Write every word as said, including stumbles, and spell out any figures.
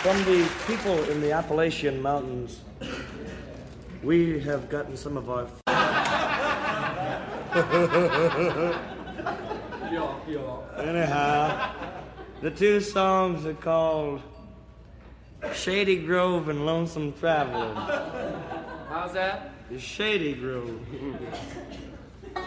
From the people in the Appalachian Mountains, we have gotten some of our... Anyhow, the two songs are called Shady Grove and Lonesome Traveler. How's that? Shady Grove.